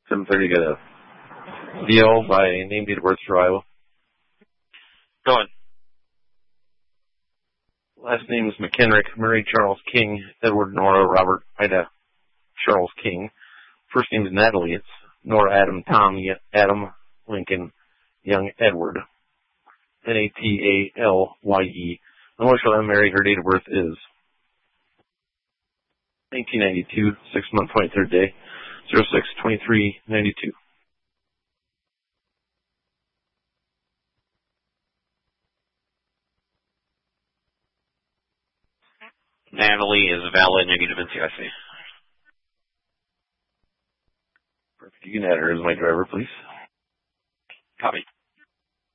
7:30 got a deal by name, date of birth, survival. Go on. Last name is McKenrick, Murray Charles King, Edward Nora Robert Ida Charles King. First name is Natalie. It's Nora Adam Tom Adam Lincoln Young Edward. Natalye. Initial M. Mary. Her date of birth is 1992, 6 month, 23rd day, 06/23/92. Natalie is valid, negative NCIC. Perfect. You can add her as my driver, please. Copy.